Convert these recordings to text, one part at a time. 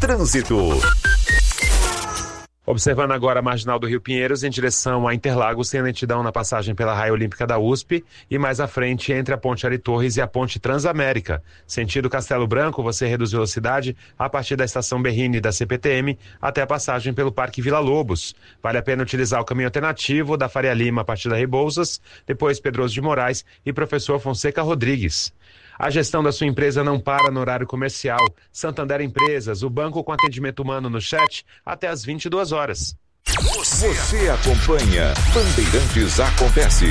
Trânsito. Observando agora a marginal do Rio Pinheiros em direção a Interlagos, tem lentidão na passagem pela Raia Olímpica da USP e mais à frente entre a Ponte Ari Torres e a Ponte Transamérica. Sentido Castelo Branco, você reduz velocidade a partir da estação Berrini da CPTM até a passagem pelo Parque Vila Lobos. Vale a pena utilizar o caminho alternativo da Faria Lima a partir da Rebouças, depois Pedroso de Moraes e Professor Fonseca Rodrigues. A gestão da sua empresa não para no horário comercial. Santander Empresas, o banco com atendimento humano no chat até às 22 horas. Você acompanha Bandeirantes Acontece.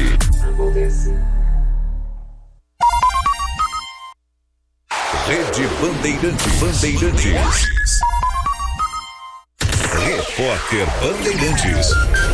Rede Bandeirantes. Repórter Bandeirantes.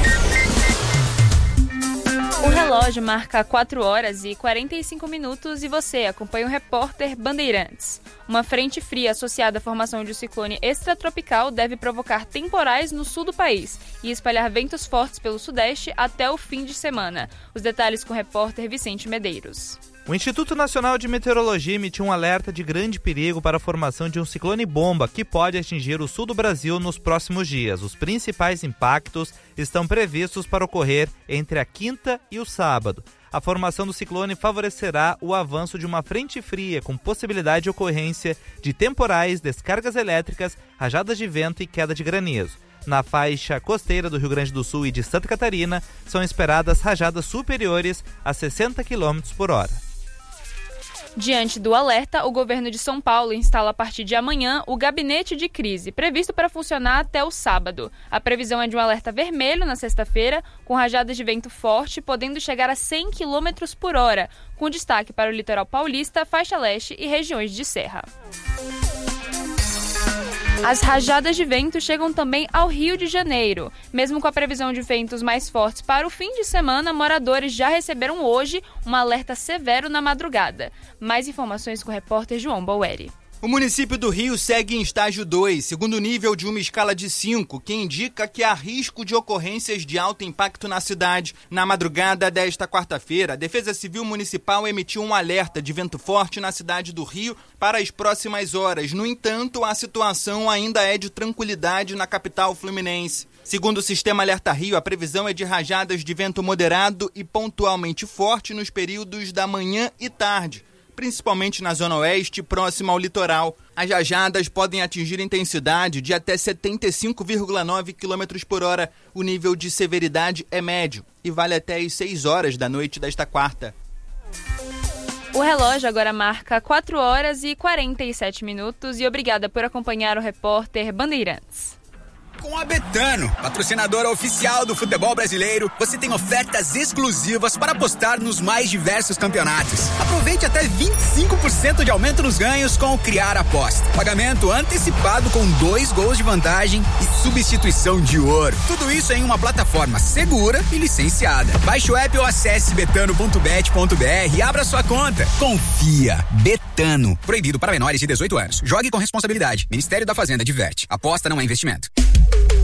O relógio marca 4 horas e 45 minutos e você acompanha o repórter Bandeirantes. Uma frente fria associada à formação de um ciclone extratropical deve provocar temporais no sul do país e espalhar ventos fortes pelo sudeste até o fim de semana. Os detalhes com o repórter Vicente Medeiros. O Instituto Nacional de Meteorologia emitiu um alerta de grande perigo para a formação de um ciclone-bomba que pode atingir o sul do Brasil nos próximos dias. Os principais impactos estão previstos para ocorrer entre a quinta e o sábado. A formação do ciclone favorecerá o avanço de uma frente fria com possibilidade de ocorrência de temporais, descargas elétricas, rajadas de vento e queda de granizo. Na faixa costeira do Rio Grande do Sul e de Santa Catarina, são esperadas rajadas superiores a 60 km por hora. Diante do alerta, o governo de São Paulo instala a partir de amanhã o gabinete de crise, previsto para funcionar até o sábado. A previsão é de um alerta vermelho na sexta-feira, com rajadas de vento forte, podendo chegar a 100 km por hora, com destaque para o litoral paulista, faixa leste e regiões de serra. As rajadas de vento chegam também ao Rio de Janeiro. Mesmo com a previsão de ventos mais fortes para o fim de semana, moradores já receberam hoje um alerta severo na madrugada. Mais informações com o repórter João Baueri. O município do Rio segue em estágio 2, segundo nível de uma escala de 5, que indica que há risco de ocorrências de alto impacto na cidade. Na madrugada desta quarta-feira, a Defesa Civil Municipal emitiu um alerta de vento forte na cidade do Rio para as próximas horas. No entanto, a situação ainda é de tranquilidade na capital fluminense. Segundo o Sistema Alerta Rio, a previsão é de rajadas de vento moderado e pontualmente forte nos períodos da manhã e tarde, principalmente na zona oeste, próxima ao litoral. As rajadas podem atingir intensidade de até 75,9 km por hora. O nível de severidade é médio e vale até às 6 horas da noite desta quarta. O relógio agora marca 4 horas e 47 minutos e obrigada por acompanhar o repórter Bandeirantes. Com a Betano, patrocinadora oficial do futebol brasileiro, você tem ofertas exclusivas para apostar nos mais diversos campeonatos. Aproveite até 25% de aumento nos ganhos com o Criar Aposta. Pagamento antecipado com 2 gols de vantagem e substituição de ouro. Tudo isso em uma plataforma segura e licenciada. Baixe o app ou acesse betano.bet.br e abra sua conta. Confia. Betano. Proibido para menores de 18 anos. Jogue com responsabilidade. Ministério da Fazenda diverte. Aposta não é investimento.